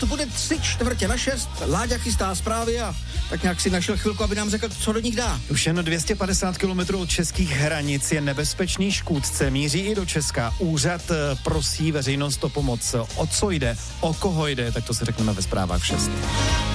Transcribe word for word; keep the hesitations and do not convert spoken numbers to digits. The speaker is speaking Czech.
bude tři čtvrtě na šest, Láďa chystá zprávy a tak nějak si našel chvilku, aby nám řekl, co do nich dá. Už jen dvě stě padesát kilometrů od českých hranic je nebezpečný škůdce, míří i do Česka. Úřad prosí veřejnost o pomoc. O co jde, o koho jde, tak to si řekneme ve zprávách v šest.